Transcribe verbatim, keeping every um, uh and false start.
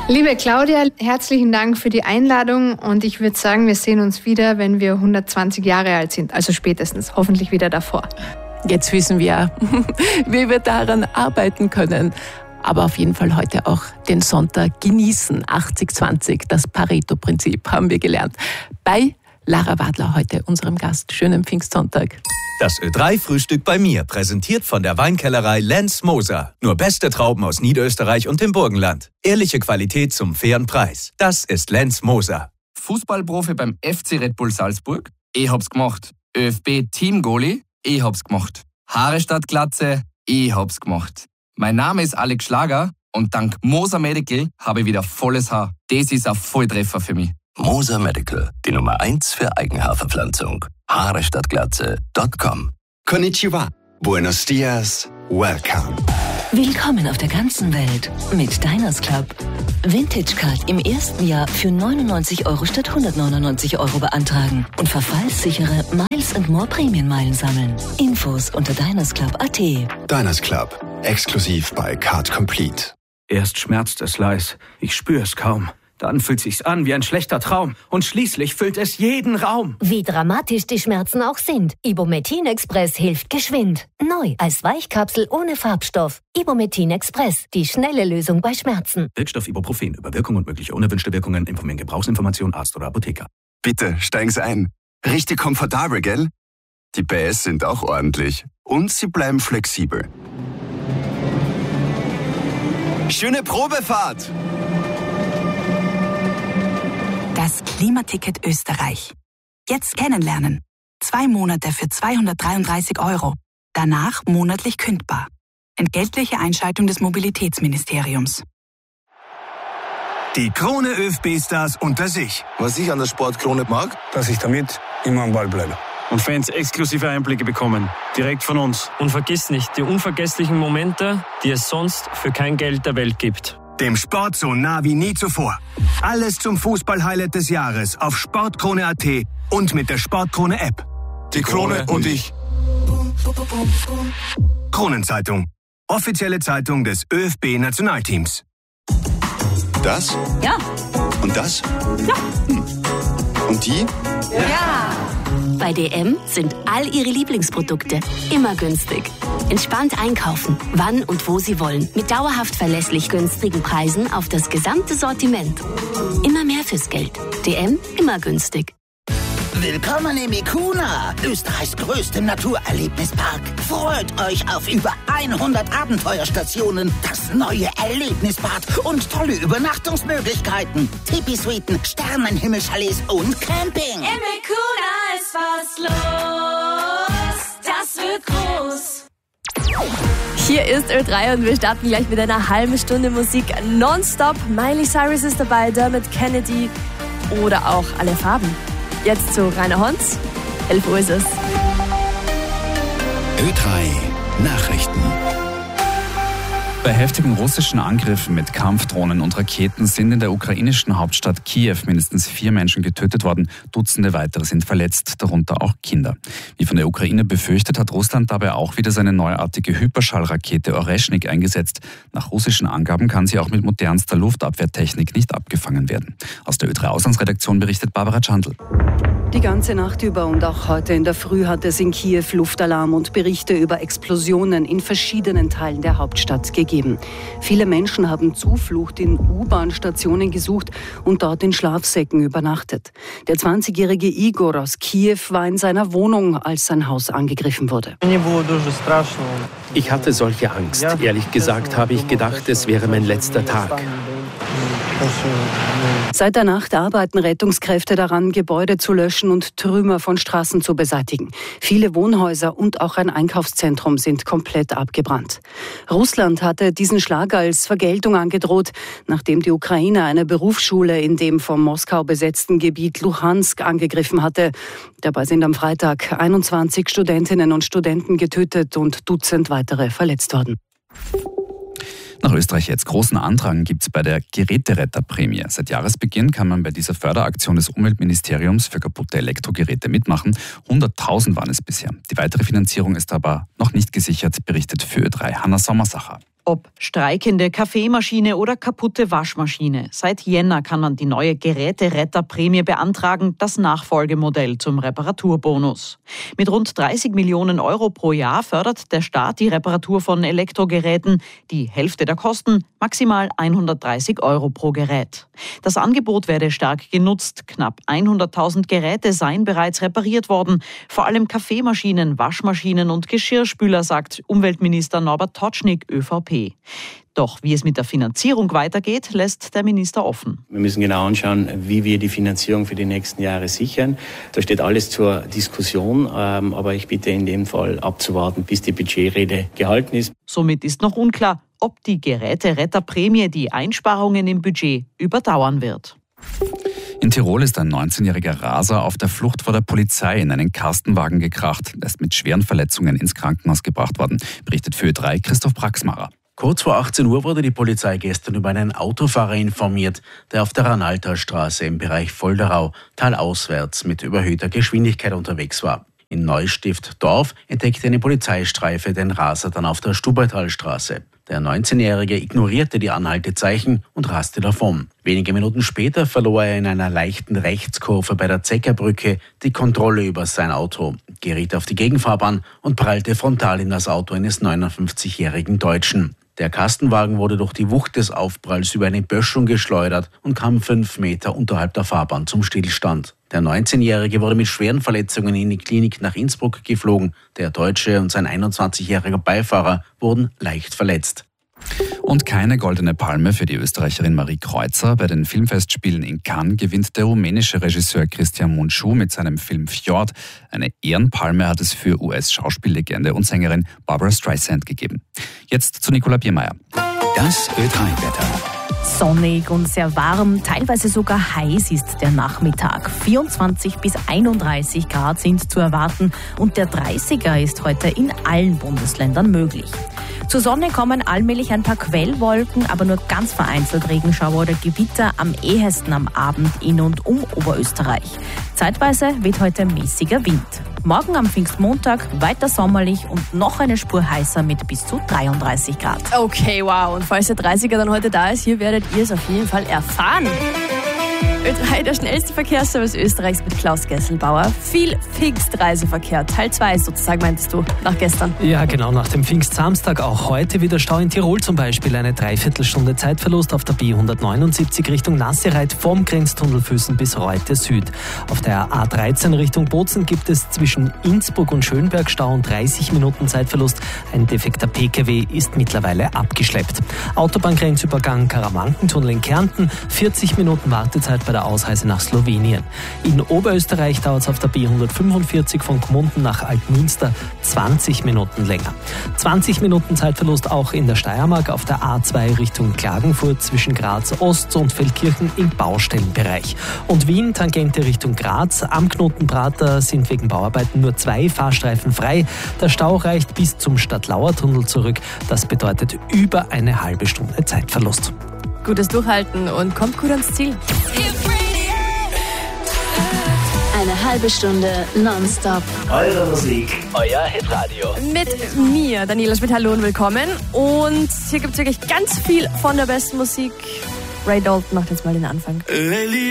Liebe Claudia, herzlichen Dank für die Einladung und ich würde sagen, wir sehen uns wieder, wenn wir hundertzwanzig Jahre alt sind, also spätestens, hoffentlich wieder davor. Jetzt wissen wir, wie wir daran arbeiten können. Aber auf jeden Fall heute auch den Sonntag genießen. achtzig zwanzig, das Pareto-Prinzip haben wir gelernt. Bei Lara Wadler heute, unserem Gast. Schönen Pfingstsonntag. Das Ö drei Frühstück bei mir, präsentiert von der Weinkellerei Lenz Moser. Nur beste Trauben aus Niederösterreich und dem Burgenland. Ehrliche Qualität zum fairen Preis. Das ist Lenz Moser. Fußballprofi beim F C Red Bull Salzburg? Ich hab's gemacht. ÖFB-Team-Goalie? Ich hab's gemacht. Haare statt Glatze? Ich hab's gemacht. Mein Name ist Alex Schlager und dank Moser Medical habe ich wieder volles Haar. Das ist ein Volltreffer für mich. Moser Medical, die Nummer eins für Eigenhaarverpflanzung. Haare statt Glatze Punkt com. Konnichiwa. Buenos dias. Welcome. Willkommen auf der ganzen Welt mit Diners Club. Vintage Card im ersten Jahr für neunundneunzig Euro statt hundertneunundneunzig Euro beantragen und verfallssichere Miles and More Prämienmeilen sammeln. Infos unter dinersclub punkt at. Diners Club. Exklusiv bei Card Complete. Erst schmerzt es leis. Ich spüre es kaum. Dann fühlt sich's an wie ein schlechter Traum. Und schließlich füllt es jeden Raum. Wie dramatisch die Schmerzen auch sind. Ibumetin Express hilft geschwind. Neu als Weichkapsel ohne Farbstoff. Ibumetin Express. Die schnelle Lösung bei Schmerzen. Wirkstoff Ibuprofen. Über Wirkung und mögliche unerwünschte Wirkungen informieren Gebrauchsinformation Arzt oder Apotheker. Bitte, steigen Sie ein. Richtig komfortabel, gell? Die P S sind auch ordentlich. Und sie bleiben flexibel. Schöne Probefahrt! Das Klimaticket Österreich. Jetzt kennenlernen. Zwei Monate für zweihundertdreiunddreißig Euro. Danach monatlich kündbar. Entgeltliche Einschaltung des Mobilitätsministeriums. Die Krone ÖFB-Stars unter sich. Was ich an der Sportkrone mag, dass ich damit immer am Ball bleibe. Und Fans exklusive Einblicke bekommen. Direkt von uns. Und vergiss nicht die unvergesslichen Momente, die es sonst für kein Geld der Welt gibt. Dem Sport so nah wie nie zuvor. Alles zum Fußball-Highlight des Jahres auf sportkrone punkt at und mit der Sportkrone-App. Die Krone und ich. Kronenzeitung. Offizielle Zeitung des ÖFB-Nationalteams. Das? Ja. Und das? Ja. Hm. Und die? Ja. Bei D M sind all ihre Lieblingsprodukte immer günstig. Entspannt einkaufen, wann und wo Sie wollen. Mit dauerhaft verlässlich günstigen Preisen auf das gesamte Sortiment. Immer mehr fürs Geld. D M, immer günstig. Willkommen im Ikuna, Österreichs größtem Naturerlebnispark. Freut euch auf über hundert Abenteuerstationen, das neue Erlebnisbad und tolle Übernachtungsmöglichkeiten. Tipi-Suiten, Sternenhimmelchalets und Camping. Im Ikuna ist was los, das wird groß. Hier ist Ö drei und wir starten gleich mit einer halben Stunde Musik nonstop. Miley Cyrus ist dabei, Dermot Kennedy oder auch Alle Farben. Jetzt zu Rainer Honz. elf Uhr ist es. Ö drei Nachrichten. Bei heftigen russischen Angriffen mit Kampfdrohnen und Raketen sind in der ukrainischen Hauptstadt Kiew mindestens vier Menschen getötet worden. Dutzende weitere sind verletzt, darunter auch Kinder. Wie von der Ukraine befürchtet, hat Russland dabei auch wieder seine neuartige Hyperschallrakete Oreschnik eingesetzt. Nach russischen Angaben kann sie auch mit modernster Luftabwehrtechnik nicht abgefangen werden. Aus der Ö drei Auslandsredaktion berichtet Barbara Chandl. Die ganze Nacht über und auch heute in der Früh hat es in Kiew Luftalarm und Berichte über Explosionen in verschiedenen Teilen der Hauptstadt gegeben. Viele Menschen haben Zuflucht in U-Bahn-Stationen gesucht und dort in Schlafsäcken übernachtet. Der zwanzigjährige Igor aus Kiew war in seiner Wohnung, als sein Haus angegriffen wurde. Ich hatte solche Angst. Ehrlich gesagt habe ich gedacht, es wäre mein letzter Tag. Seit der Nacht arbeiten Rettungskräfte daran, Gebäude zu löschen und Trümmer von Straßen zu beseitigen. Viele Wohnhäuser und auch ein Einkaufszentrum sind komplett abgebrannt. Russland hatte diesen Schlag als Vergeltung angedroht, nachdem die Ukraine eine Berufsschule in dem von Moskau besetzten Gebiet Luhansk angegriffen hatte. Dabei sind am Freitag einundzwanzig Studentinnen und Studenten getötet und Dutzend weitere verletzt worden. Nach Österreich jetzt. Großen Andrang gibt es bei der Geräteretterprämie. Seit Jahresbeginn kann man bei dieser Förderaktion des Umweltministeriums für kaputte Elektrogeräte mitmachen. hunderttausend waren es bisher. Die weitere Finanzierung ist aber noch nicht gesichert, berichtet für Ö drei Hanna Sommersacher. Ob streikende Kaffeemaschine oder kaputte Waschmaschine. Seit Jänner kann man die neue Geräteretterprämie beantragen, das Nachfolgemodell zum Reparaturbonus. Mit rund dreißig Millionen Euro pro Jahr fördert der Staat die Reparatur von Elektrogeräten. Die Hälfte der Kosten, maximal hundertdreißig Euro pro Gerät. Das Angebot werde stark genutzt. Knapp hunderttausend Geräte seien bereits repariert worden. Vor allem Kaffeemaschinen, Waschmaschinen und Geschirrspüler, sagt Umweltminister Norbert Totschnig, ÖVP. Doch wie es mit der Finanzierung weitergeht, lässt der Minister offen. Wir müssen genau anschauen, wie wir die Finanzierung für die nächsten Jahre sichern. Da steht alles zur Diskussion, aber ich bitte in dem Fall abzuwarten, bis die Budgetrede gehalten ist. Somit ist noch unklar, ob die Geräteretterprämie die Einsparungen im Budget überdauern wird. In Tirol ist ein neunzehnjähriger Raser auf der Flucht vor der Polizei in einen Kastenwagen gekracht. Er ist mit schweren Verletzungen ins Krankenhaus gebracht worden, berichtet für Ö drei Christoph Praxmarer. Kurz vor achtzehn Uhr wurde die Polizei gestern über einen Autofahrer informiert, der auf der Ranaltalstraße im Bereich Volderau talauswärts mit überhöhter Geschwindigkeit unterwegs war. In Neustift-Dorf entdeckte eine Polizeistreife den Raser dann auf der Stubaitalstraße. Der neunzehnjährige ignorierte die Anhaltezeichen und raste davon. Wenige Minuten später verlor er in einer leichten Rechtskurve bei der Zeckerbrücke die Kontrolle über sein Auto, geriet auf die Gegenfahrbahn und prallte frontal in das Auto eines neunundfünfzigjährigen Deutschen. Der Kastenwagen wurde durch die Wucht des Aufpralls über eine Böschung geschleudert und kam fünf Meter unterhalb der Fahrbahn zum Stillstand. Der neunzehnjährige wurde mit schweren Verletzungen in die Klinik nach Innsbruck geflogen. Der Deutsche und sein einundzwanzigjähriger Beifahrer wurden leicht verletzt. Und keine goldene Palme für die Österreicherin Marie Kreuzer. Bei den Filmfestspielen in Cannes gewinnt der rumänische Regisseur Cristian Mungiu mit seinem Film Fjord. Eine Ehrenpalme hat es für U S-Schauspiellegende und Sängerin Barbara Streisand gegeben. Jetzt zu Nicola Biermeier. Das Ö drei Wetter. Sonnig und sehr warm, teilweise sogar heiß ist der Nachmittag. vierundzwanzig bis einunddreißig Grad sind zu erwarten und der dreißiger ist heute in allen Bundesländern möglich. Zur Sonne kommen allmählich ein paar Quellwolken, aber nur ganz vereinzelt Regenschauer oder Gewitter, am ehesten am Abend in und um Oberösterreich. Zeitweise weht heute mäßiger Wind. Morgen am Pfingstmontag weiter sommerlich und noch eine Spur heißer mit bis zu dreiunddreißig Grad. Okay, wow. Und falls der dreißiger dann heute da ist, hier werdet ihr es auf jeden Fall erfahren. Ö drei, der schnellste Verkehrsservice Österreichs mit Klaus Gesselbauer. Viel Pfingstreiseverkehr. Teil zwei sozusagen, meintest du, nach gestern. Ja, genau, nach dem Pfingstsamstag. Auch heute wieder Stau in Tirol zum Beispiel. Eine Dreiviertelstunde Zeitverlust auf der B hundertneunundsiebzig Richtung Nassereit vom Grenztunnel Füssen bis Reute Süd. Auf der A dreizehn Richtung Bozen gibt es zwischen Innsbruck und Schönberg Stau und dreißig Minuten Zeitverlust. Ein defekter P K W ist mittlerweile abgeschleppt. Autobahngrenzübergang Karawankentunnel in Kärnten. vierzig Minuten Wartezeit bei der Ausreise nach Slowenien. In Oberösterreich dauert es auf der B hundertfünfundvierzig von Gmunden nach Altmünster zwanzig Minuten länger. zwanzig Minuten Zeitverlust auch in der Steiermark auf der A zwei Richtung Klagenfurt zwischen Graz Ost und Feldkirchen im Baustellenbereich. Und Wien, Tangente Richtung Graz. Am Knotenprater sind wegen Bauarbeiten nur zwei Fahrstreifen frei. Der Stau reicht bis zum Stadtlauertunnel zurück. Das bedeutet über eine halbe Stunde Zeitverlust. Gutes Durchhalten und kommt gut ans Ziel. Eine halbe Stunde nonstop. Eure Musik, euer Hitradio. Mit mir, Daniela Schmidt, hallo und willkommen. Und hier gibt es wirklich ganz viel von der besten Musik. Ray Dalton macht jetzt mal den Anfang.